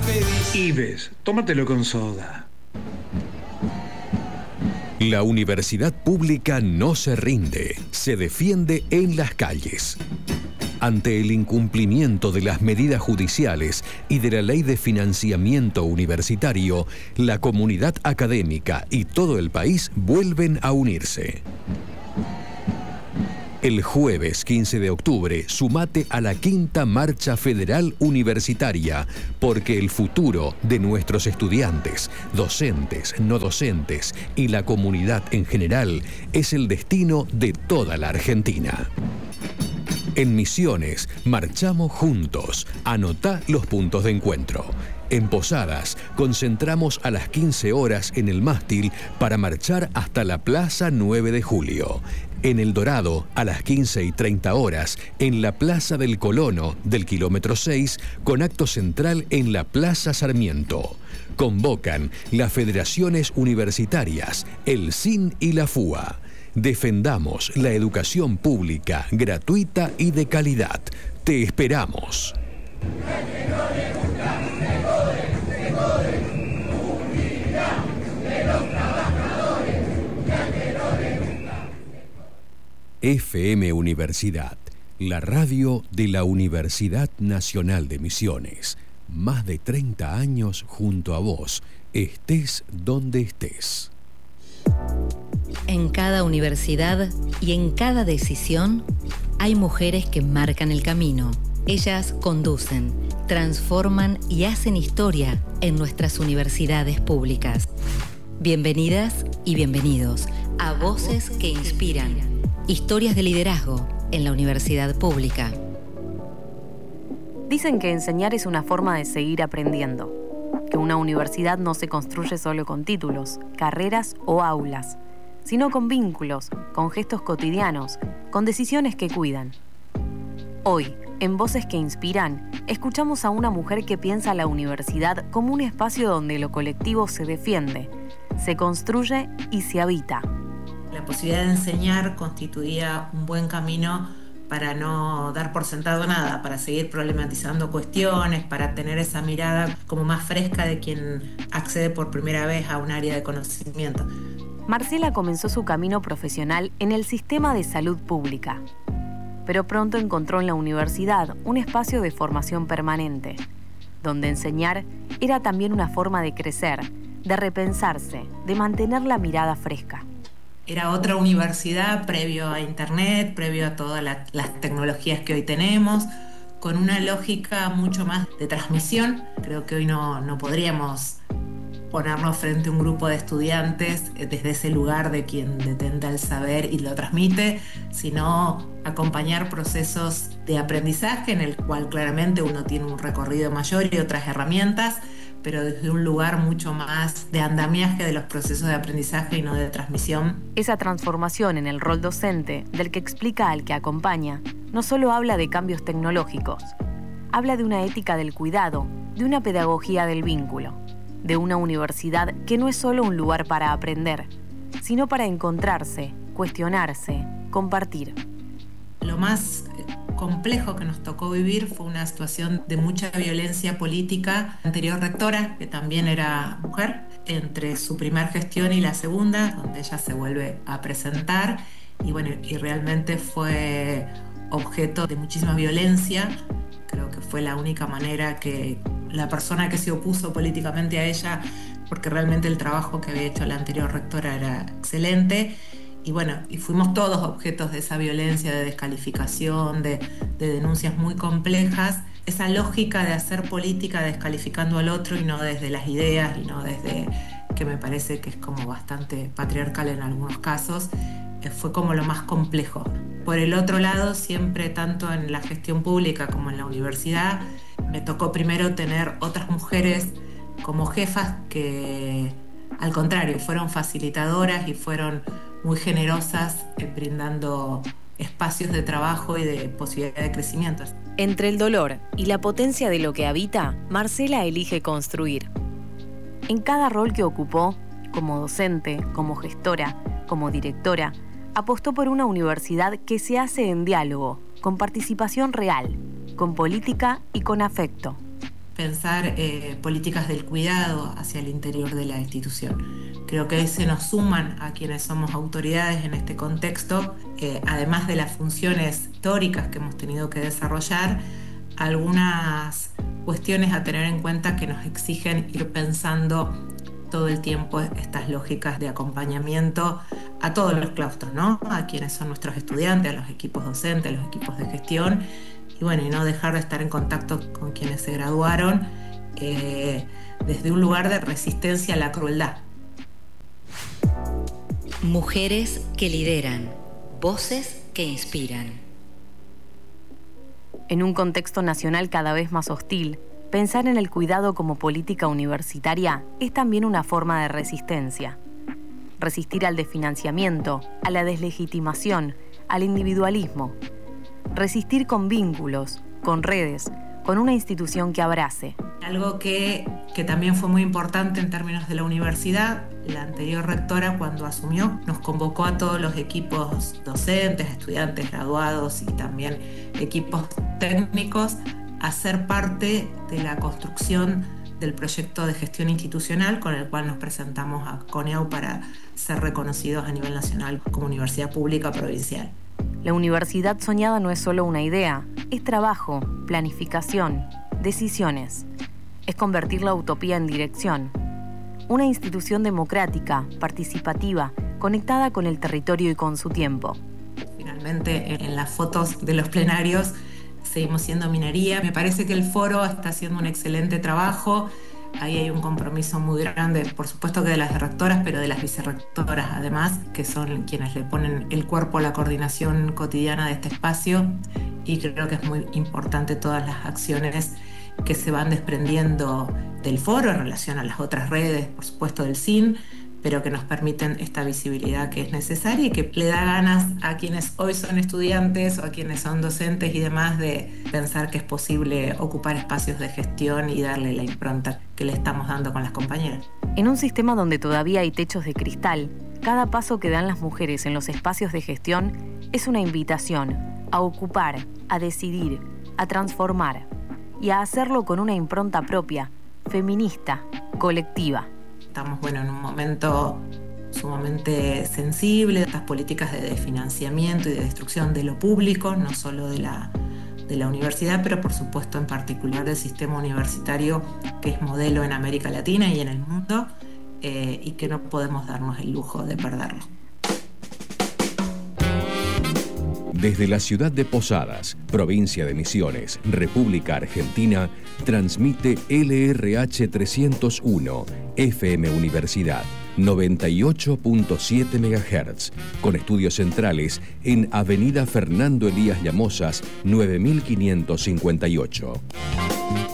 pedís. Ives, tómatelo con soda. La universidad pública no se rinde, se defiende en las calles. Ante el incumplimiento de las medidas judiciales y de la ley de financiamiento universitario, la comunidad académica y todo el país vuelven a unirse. El jueves 15 de octubre, sumate a la Quinta Marcha Federal Universitaria, porque el futuro de nuestros estudiantes, docentes, no docentes y la comunidad en general es el destino de toda la Argentina. En Misiones, marchamos juntos. Anotá los puntos de encuentro. En Posadas, concentramos a las 15 horas en el mástil para marchar hasta la Plaza 9 de Julio. En El Dorado, a las 15:30 horas, en la Plaza del Colono del kilómetro 6, con acto central en la Plaza Sarmiento. Convocan las federaciones universitarias, el CIN y la FUA. Defendamos la educación pública, gratuita y de calidad. Te esperamos. FM Universidad, la radio de la Universidad Nacional de Misiones. Más de 30 años junto a vos, estés donde estés. En cada universidad y en cada decisión hay mujeres que marcan el camino. Ellas conducen, transforman y hacen historia en nuestras universidades públicas. Bienvenidas y bienvenidos a Voces que Inspiran. Historias de liderazgo en la universidad pública. Dicen que enseñar es una forma de seguir aprendiendo, que una universidad no se construye solo con títulos, carreras o aulas, sino con vínculos, con gestos cotidianos, con decisiones que cuidan. Hoy, en Voces que Inspiran, escuchamos a una mujer que piensa la universidad como un espacio donde lo colectivo se defiende, se construye y se habita. La posibilidad de enseñar constituía un buen camino para no dar por sentado nada, para seguir problematizando cuestiones, para tener esa mirada como más fresca de quien accede por primera vez a un área de conocimiento. Marcela comenzó su camino profesional en el sistema de salud pública, pero pronto encontró en la universidad un espacio de formación permanente, donde enseñar era también una forma de crecer, de repensarse, de mantener la mirada fresca. Era otra universidad previo a Internet, previo a todas las tecnologías que hoy tenemos, con una lógica mucho más de transmisión. Creo que hoy no podríamos ponernos frente a un grupo de estudiantes desde ese lugar de quien detenta el saber y lo transmite, sino acompañar procesos de aprendizaje en el cual claramente uno tiene un recorrido mayor y otras herramientas, pero desde un lugar mucho más de andamiaje de los procesos de aprendizaje y no de transmisión. Esa transformación en el rol docente, del que explica al que acompaña, no solo habla de cambios tecnológicos, habla de una ética del cuidado, de una pedagogía del vínculo, de una universidad que no es solo un lugar para aprender, sino para encontrarse, cuestionarse, compartir. Lo más complejo que nos tocó vivir fue una situación de mucha violencia política. La anterior rectora, que también era mujer, entre su primer gestión y la segunda, donde ella se vuelve a presentar, y realmente fue objeto de muchísima violencia. Creo que fue la única manera que la persona que se opuso políticamente a ella, porque realmente el trabajo que había hecho la anterior rectora era excelente, y fuimos todos objetos de esa violencia, de descalificación, de denuncias muy complejas. Esa lógica de hacer política descalificando al otro y no desde las ideas y no desde, que me parece que es como bastante patriarcal en algunos casos, fue como lo más complejo. Por el otro lado, siempre tanto en la gestión pública como en la universidad, me tocó primero tener otras mujeres como jefas que, al contrario, fueron facilitadoras y fueron muy generosas brindando espacios de trabajo y de posibilidad de crecimiento. Entre el dolor y la potencia de lo que habita, Marcela elige construir. En cada rol que ocupó, como docente, como gestora, como directora, apostó por una universidad que se hace en diálogo, con participación real, con política y con afecto. pensar políticas del cuidado hacia el interior de la institución. Creo que se nos suman a quienes somos autoridades en este contexto, además de las funciones históricas que hemos tenido que desarrollar, algunas cuestiones a tener en cuenta que nos exigen ir pensando todo el tiempo estas lógicas de acompañamiento a todos los claustros, ¿no? A quienes son nuestros estudiantes, a los equipos docentes, a los equipos de gestión, y bueno, y no dejar de estar en contacto con quienes se graduaron desde un lugar de resistencia a la crueldad. Mujeres que lideran, voces que inspiran. En un contexto nacional cada vez más hostil, pensar en el cuidado como política universitaria es también una forma de resistencia. Resistir al desfinanciamiento, a la deslegitimación, al individualismo. Resistir con vínculos, con redes, con una institución que abrace. Algo que también fue muy importante en términos de la universidad, la anterior rectora cuando asumió nos convocó a todos los equipos docentes, estudiantes, graduados y también equipos técnicos a ser parte de la construcción del proyecto de gestión institucional con el cual nos presentamos a CONEAU para ser reconocidos a nivel nacional como universidad pública provincial. La universidad soñada no es solo una idea, es trabajo, planificación, decisiones. Es convertir la utopía en dirección. Una institución democrática, participativa, conectada con el territorio y con su tiempo. Finalmente, en las fotos de los plenarios seguimos siendo minoría. Me parece que el foro está haciendo un excelente trabajo. Ahí hay un compromiso muy grande, por supuesto que de las rectoras, pero de las vicerrectoras además, que son quienes le ponen el cuerpo a la coordinación cotidiana de este espacio. Y creo que es muy importante todas las acciones que se van desprendiendo del foro en relación a las otras redes, por supuesto del CIN, pero que nos permiten esta visibilidad que es necesaria y que le da ganas a quienes hoy son estudiantes o a quienes son docentes y demás de pensar que es posible ocupar espacios de gestión y darle la impronta que le estamos dando con las compañeras. En un sistema donde todavía hay techos de cristal, cada paso que dan las mujeres en los espacios de gestión es una invitación a ocupar, a decidir, a transformar y a hacerlo con una impronta propia, feminista, colectiva. Estamos en un momento sumamente sensible, estas políticas de desfinanciamiento y de destrucción de lo público, no solo de la universidad, pero por supuesto en particular del sistema universitario, que es modelo en América Latina y en el mundo, y que no podemos darnos el lujo de perderlo. Desde la ciudad de Posadas, provincia de Misiones, República Argentina, transmite LRH 301, FM Universidad, 98.7 MHz, con estudios centrales en Avenida Fernando Elías Llamosas, 9558.